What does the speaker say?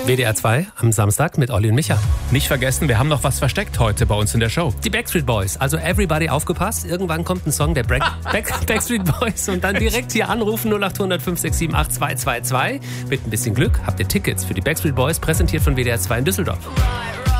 WDR 2 am Samstag mit Olli und Micha. Nicht vergessen, wir haben noch was versteckt heute bei uns in der Show. Die Backstreet Boys. Also everybody aufgepasst. Irgendwann kommt ein Song der Backstreet Boys und dann direkt hier anrufen 0800 567 8222. Mit ein bisschen Glück habt ihr Tickets für die Backstreet Boys, präsentiert von WDR 2 in Düsseldorf.